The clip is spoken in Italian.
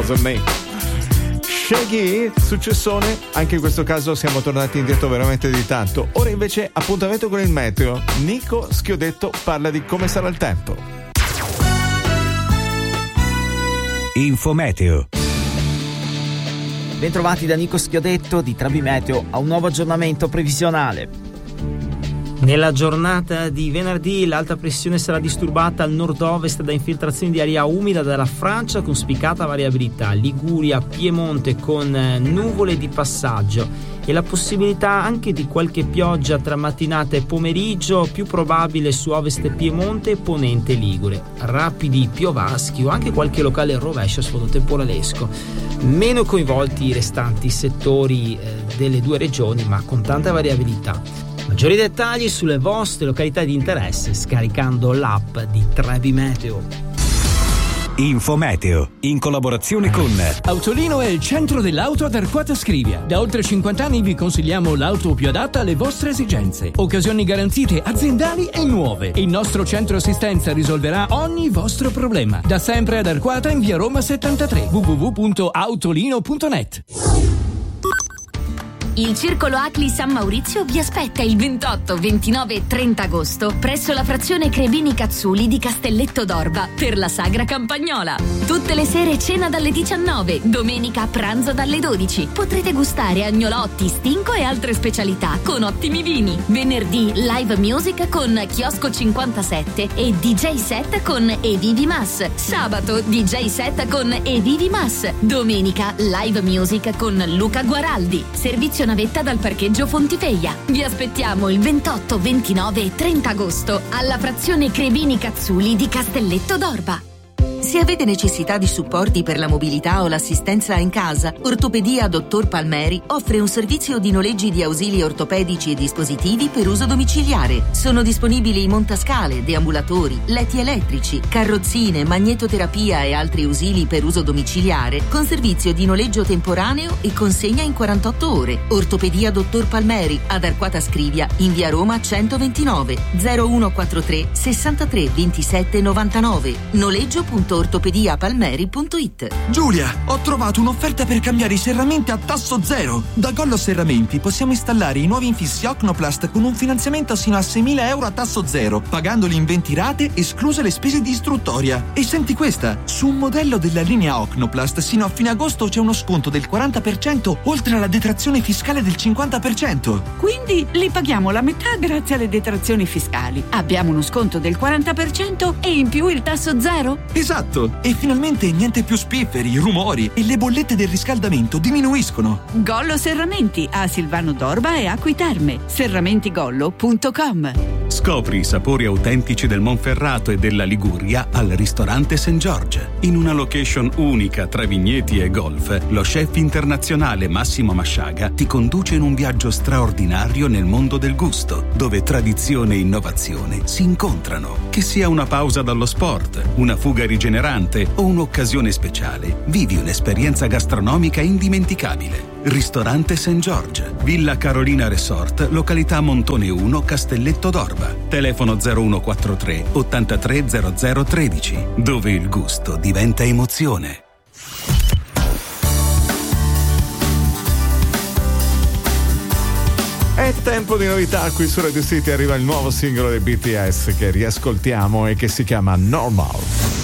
Wasn't Me. Shaggy, successone, anche in questo caso siamo tornati indietro veramente di tanto. Ora invece appuntamento con il meteo. Nico Schiodetto parla di come sarà il tempo. Infometeo. Bentrovati da Nico Schiodetto di Trabi Meteo a un nuovo aggiornamento previsionale. Nella giornata di venerdì l'alta pressione sarà disturbata al nord-ovest da infiltrazioni di aria umida dalla Francia con spiccata variabilità, Liguria, Piemonte con nuvole di passaggio e la possibilità anche di qualche pioggia tra mattinata e pomeriggio, più probabile su ovest Piemonte e ponente Ligure. Rapidi piovaschi o anche qualche locale rovescio a sfondo temporalesco. Meno coinvolti i restanti settori delle due regioni, ma con tanta variabilità. Maggiori dettagli sulle vostre località di interesse scaricando l'app di Trebi Meteo. Infometeo, in collaborazione con Autolino è il centro dell'auto ad Arquata Scrivia. Da oltre 50 anni vi consigliamo l'auto più adatta alle vostre esigenze. Occasioni garantite aziendali e nuove. Il nostro centro assistenza risolverà ogni vostro problema. Da sempre ad Arquata in via Roma 73. www.autolino.net. Il Circolo Acli San Maurizio vi aspetta il 28, 29 e 30 agosto presso la frazione Crebini Cazzuli di Castelletto d'Orba per la Sagra Campagnola. Tutte le sere cena dalle 19, domenica pranzo dalle 12. Potrete gustare agnolotti, stinco e altre specialità con ottimi vini. Venerdì live music con Chiosco 57 e DJ set con Evivi Mass. Sabato DJ set con Evivi Mass. Domenica live music con Luca Guaraldi. Servizio navetta dal parcheggio Fontifeia. Vi aspettiamo il 28, 29 e 30 agosto alla frazione Crebini Cazzuli di Castelletto d'Orba. Se avete necessità di supporti per la mobilità o l'assistenza in casa, Ortopedia Dottor Palmeri offre un servizio di noleggi di ausili ortopedici e dispositivi per uso domiciliare. Sono disponibili montascale, deambulatori, letti elettrici, carrozzine, magnetoterapia e altri ausili per uso domiciliare con servizio di noleggio temporaneo e consegna in 48 ore. Ortopedia Dottor Palmeri ad Arquata Scrivia in via Roma 129 0143 63 27 99. Noleggio.ortopediapalmeri.it. Giulia, ho trovato un'offerta per cambiare i serramenti a tasso zero. Da Gollo Serramenti possiamo installare i nuovi infissi Ocnoplast con un finanziamento sino a 6.000 euro a tasso zero, pagandoli in 20 rate, escluse le spese di istruttoria. E senti questa, su un modello della linea Ocnoplast sino a fine agosto c'è uno sconto del 40% oltre alla detrazione fiscale del 50%. Quindi li paghiamo la metà grazie alle detrazioni fiscali. Abbiamo uno sconto del 40% e in più il tasso zero? Esatto, e finalmente niente più spifferi, rumori e le bollette del riscaldamento diminuiscono. Gollo Serramenti a Silvano d'Orba e Acqui Terme. serramentigollo.com. Scopri i sapori autentici del Monferrato e della Liguria al ristorante St. George. In una location unica tra vigneti e golf, lo chef internazionale Massimo Masciaga ti conduce in un viaggio straordinario nel mondo del gusto, dove tradizione e innovazione si incontrano. Che sia una pausa dallo sport, una fuga rigenerante o un'occasione speciale, vivi un'esperienza gastronomica indimenticabile. Ristorante St. George, Villa Carolina Resort, località Montone 1, Castelletto d'Orba. Telefono 0143 830013, dove il gusto diventa emozione. È tempo di novità, qui su Radio City arriva il nuovo singolo dei BTS che riascoltiamo e che si chiama Normal.